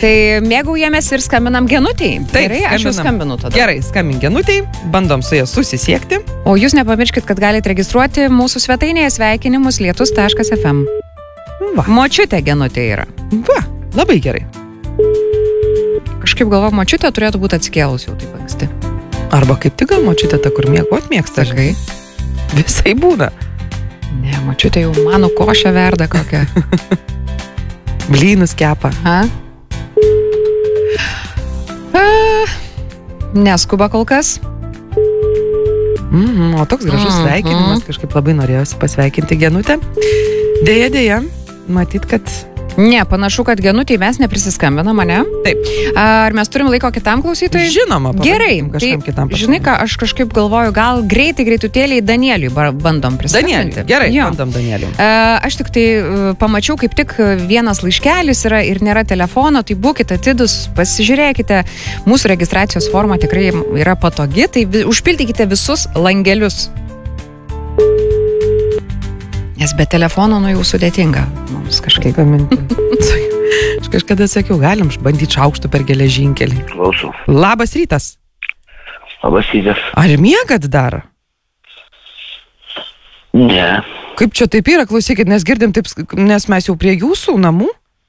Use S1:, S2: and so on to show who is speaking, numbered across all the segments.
S1: Tai mėgaujamės ir skambinam Genutei.
S2: Taip,
S1: gerai, aš jau skambinu tada.
S2: Gerai, skambin Genutei, bandom su ja susisiekti.
S1: O jūs nepamirškit, kad galite registruoti mūsų svetainėje sveikinimus lietus.fm.
S2: Va.
S1: Močiutė Genutė yra.
S2: Va, labai gerai.
S1: Kažkaip galvoju, močiutė turėtų būti atsikėlus jau taip anksti.
S2: Arba kaip tik gal močiutė ta, kur mėgot mėgsta.
S1: Sakai.
S2: Visai būna.
S1: Ne, močiutė jau mano košę verda kokią.
S2: Blynus kepa.
S1: Ha? Neskuba kol kas.
S2: O toks gražus sveikinimas, kažkaip labai norėjosi pasveikinti Genutę. Deja, matyt, kad...
S1: Ne, panašu, kad Genutei mes neprisiskambinam, ne?
S2: Taip.
S1: Ar mes turim laiko kitam klausytojui?
S2: Žinoma,
S1: gerai.
S2: Kažkam kitam
S1: Tai, žinai ką, aš kažkaip galvoju, gal greitutėliai Danieliui bandom prisiskambinti.
S2: Danieliui, gerai, bandom Danieliui.
S1: Aš tik tai pamačiau, kaip tik vienas laiškelis yra ir nėra telefono, tai būkite atidus, pasižiūrėkite. Mūsų registracijos forma tikrai yra patogi, tai užpildykite visus langelius. Nes be telefono, jau sudėtinga mums kažkaip.
S2: Aš kažkada sakiau, galim bandyti šaukštų per geležinkelį.
S3: Klausau.
S2: Labas rytas.
S3: Labas rytas.
S2: Ar miegat dar?
S3: Ne.
S2: Kaip čia taip yra, klausykit, nes girdim taip, nes mes jau prie jūsų namų?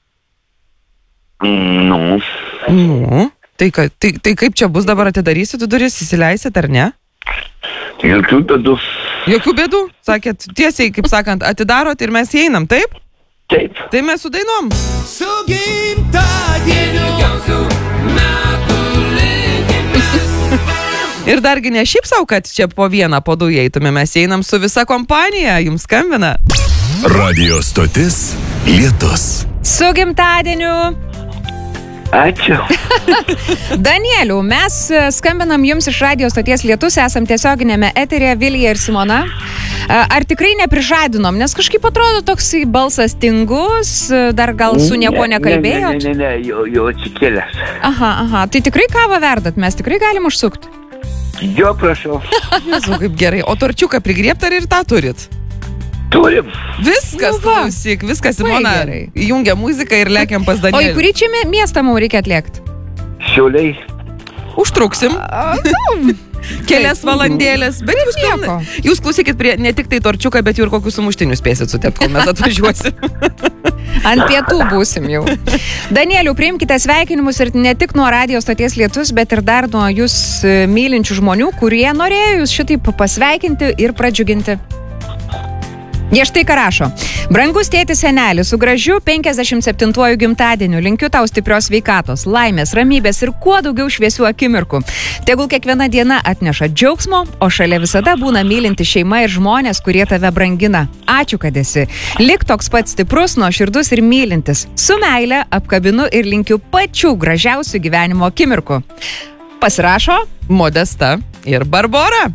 S2: Nu. Tai kaip čia bus, dabar atidarysit duris, įsileisit ar ne?
S3: Jokių bėdų.
S2: Jokių bėdų? Sakėt, tiesiai, kaip sakant, atidarot ir mes įeinam, taip?
S3: Taip.
S2: Tai mes sudainom.
S4: Su gimtadieniu gausiu metų linkimis.
S2: Ir dargi ne šiaip savo, kad čia po vieną, po du įeitume, mes įeinam su visa kompanija, jums skambina.
S4: Radio stotis Lietus.
S1: Su gimtadieniu.
S3: Ačiū.
S1: Danieliau, mes skambinam jums iš radio stoties Lietus, esam tiesioginėme eteryje, Vilija ir Simona. Ar tikrai neprižadinom, nes kažkaip atrodo toks balsas tingus, dar gal su nieko nekalbėjot?
S3: Ne, jau atsikėlęs.
S1: Aha, tai tikrai kavą verdat, mes tikrai galim užsukti?
S3: Jo, prašau.
S2: Jezu, kaip gerai, o torčiuką prigriebt ar ir tą turit?
S3: Turim.
S2: Viskas, klausyk, viskas, Simona, įjungia muziką ir lekiam pas Danielį.
S1: O į kurį čia miestą mums reikia atliekti?
S3: Šiauliai.
S2: Užtruksim. Kelias valandėlės, bet jūs klausykit prie ne tik tai torčiuką, bet jau ir kokius sumuštinius spėsit sutepti, kol mes atvažiuosim.
S1: Ant pietų būsim jau. Danieliau, priimkite sveikinimus ir ne tik nuo radio stoties Lietus, bet ir dar nuo jūs mylinčių žmonių, kurie norėjo jūs šitaip pasveikinti ir pradžiuginti. Jie štai ką rašo. Brangus tėtis senelis, su gražiu 57-uoju gimtadieniu linkiu tau stiprios sveikatos, laimės, ramybės ir kuo daugiau šviesių akimirkų. Tegul kiekviena diena atneša džiaugsmo, o šalia visada būna mylinti šeima ir žmonės, kurie tave brangina. Ačiū, kad esi. Lik toks pat stiprus, nuoširdus ir mylintis. Su meile apkabinu ir linkiu pačių gražiausių gyvenimo akimirkų. Pasirašo
S2: Modesta ir Barbora.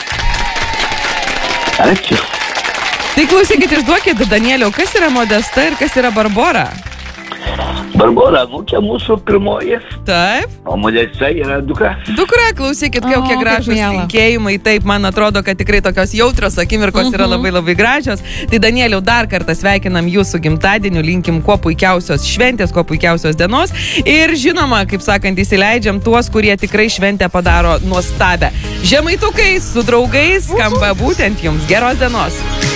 S3: Ačiū.
S2: Tai klausykit, išduokit, Danieliau, kas yra Modesta ir kas yra Barbora?
S3: Barbora, čia mūsų pirmoji.
S2: Taip.
S3: O Modesta yra dukra.
S2: Dukra, klausykit, kokie gražus linkėjimai. Taip, man atrodo, kad tikrai tokios jautrios akimirkos yra labai labai gražios. Tai Danieliau, dar kartą sveikinam jūsų gimtadieniu, linkim kuo puikiausios šventės, kuo puikiausios dienos. Ir žinoma, kaip sakant, įsileidžiam tuos, kurie tikrai šventę padaro nuostabę. Žemaitukai su draugais skamba būtent jums. Geros dienos.